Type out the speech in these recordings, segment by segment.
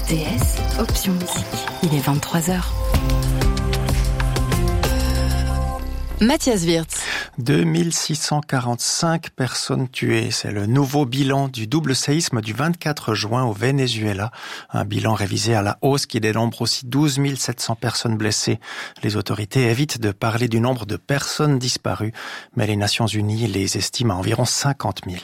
RTS, option musique. Il est 23h. Mathias Wirtz. 2645 personnes tuées. C'est le nouveau bilan du double séisme du 24 juin au Venezuela. Un bilan révisé à la hausse qui dénombre aussi 12 700 personnes blessées. Les autorités évitent de parler du nombre de personnes disparues, mais les Nations Unies les estiment à environ 50 000.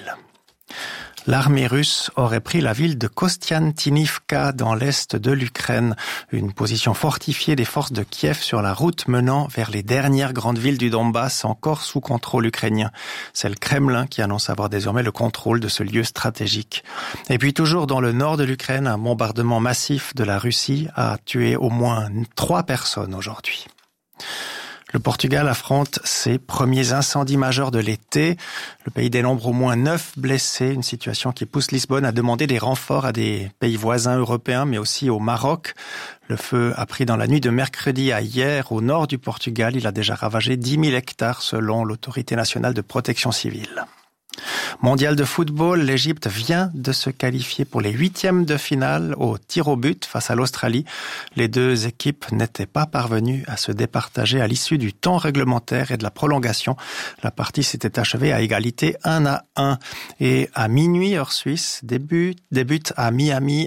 L'armée russe aurait pris la ville de Kostiantynivka dans l'est de l'Ukraine, une position fortifiée des forces de Kiev sur la route menant vers les dernières grandes villes du Donbass encore sous contrôle ukrainien. C'est le Kremlin qui annonce avoir désormais le contrôle de ce lieu stratégique. Et puis toujours dans le nord de l'Ukraine, un bombardement massif de la Russie a tué au moins 3 personnes aujourd'hui. Le Portugal affronte ses premiers incendies majeurs de l'été. Le pays dénombre au moins 9 blessés, une situation qui pousse Lisbonne à demander des renforts à des pays voisins européens, mais aussi au Maroc. Le feu a pris dans la nuit de mercredi à hier au nord du Portugal. Il a déjà ravagé 10 000 hectares selon l'Autorité nationale de protection civile. Mondial de football, l'Égypte vient de se qualifier pour les 8e de finale au tir au but face à l'Australie. Les deux équipes n'étaient pas parvenues à se départager à l'issue du temps réglementaire et de la prolongation. La partie s'était achevée à égalité 1-1. Et à minuit, heure suisse, débute à Miami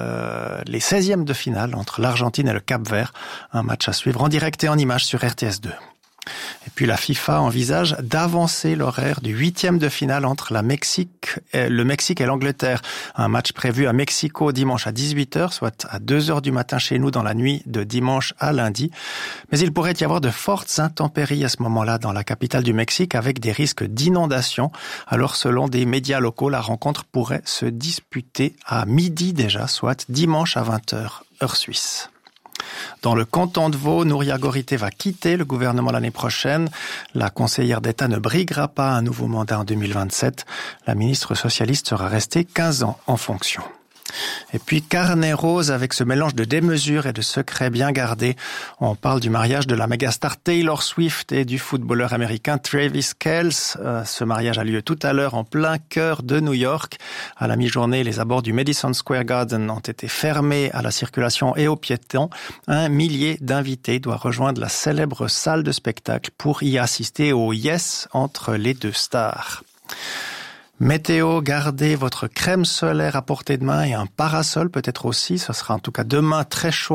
les 16e de finale entre l'Argentine et le Cap-Vert. Un match à suivre en direct et en images sur RTS2. Et puis la FIFA envisage d'avancer l'horaire du 8e de finale entre le Mexique et l'Angleterre. Un match prévu à Mexico dimanche à 18h, soit à 2h du matin chez nous dans la nuit de dimanche à lundi. Mais il pourrait y avoir de fortes intempéries à ce moment-là dans la capitale du Mexique avec des risques d'inondation. Alors selon des médias locaux, la rencontre pourrait se disputer à midi déjà, soit dimanche à 20h, heure suisse. Dans le canton de Vaud, Nouria Gorité va quitter le gouvernement l'année prochaine. La conseillère d'État ne briguera pas un nouveau mandat en 2027. La ministre socialiste sera restée 15 ans en fonction. Et puis carnet rose avec ce mélange de démesure et de secrets bien gardés. On parle du mariage de la mégastar Taylor Swift et du footballeur américain Travis Kelce. Ce mariage a lieu tout à l'heure en plein cœur de New York. À la mi-journée, les abords du Madison Square Garden ont été fermés à la circulation et aux piétons. 1 millier d'invités doivent rejoindre la célèbre salle de spectacle pour y assister au Yes entre les deux stars. Météo, gardez votre crème solaire à portée de main et un parasol peut-être aussi. Ce sera en tout cas demain très chaud.